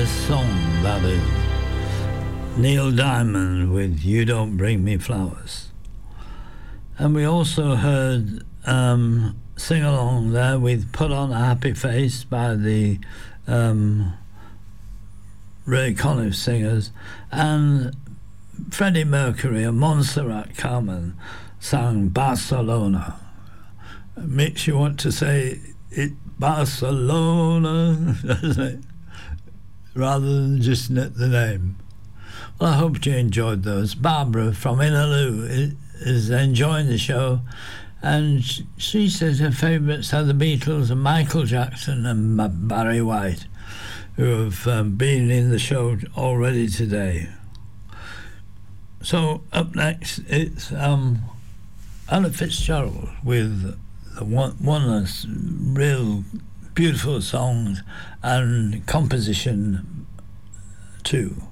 marvellous song that is. Neil Diamond with You Don't Bring Me Flowers. And we also heard Sing Along there with Put On a Happy Face by the Ray Conniff Singers, and Freddie Mercury and Montserrat Carmen sang Barcelona. It makes you want to say it Barcelona, doesn't it? Rather than just the name. Well, I hope you enjoyed those. Barbara from Inaloo is enjoying the show, and she says her favourites are the Beatles and Michael Jackson and Barry White, who have been in the show already today. So up next it's Ella Fitzgerald with one of real beautiful songs and composition too.